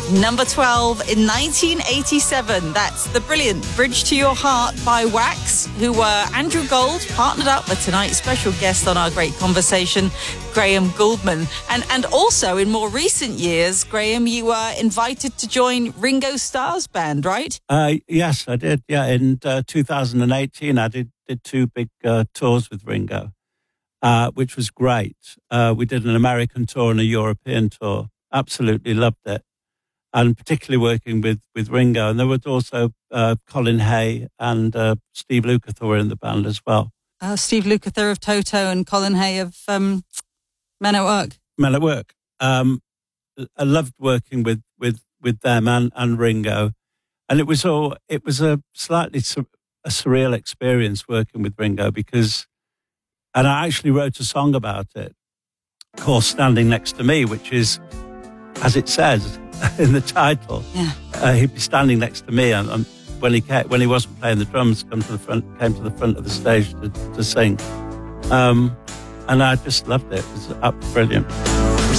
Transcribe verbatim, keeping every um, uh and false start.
Number twelve in nineteen eighty-seven. That's the brilliant Bridge to Your Heart by Wax, who were Andrew Gold, partnered up with tonight's special guest on our great conversation, Graham Gouldman. And and also in more recent years, Graham, you were invited to join Ringo Starr's band, right? Uh, yes, I did. Yeah, in uh, two thousand eighteen, I did, did two big uh, tours with Ringo, uh, which was great. Uh, we did an American tour and a European tour. Absolutely loved it. And particularly working with, with Ringo. And there was also uh, Colin Hay and uh, Steve Lukather were in the band as well. Uh, Steve Lukather of Toto and Colin Hay of um, Men at Work. Men at Work. Um, I loved working with, with, with them and, and Ringo. And it was all, it was a slightly sur- a surreal experience working with Ringo because, and I actually wrote a song about it called Standing Next to Me, which is, as it says, in the title, yeah. uh, he'd be standing next to me, and, and when he came, when he wasn't playing the drums, come to the front, came to the front of the stage to, to sing, um, and I just loved it. It was uh, brilliant.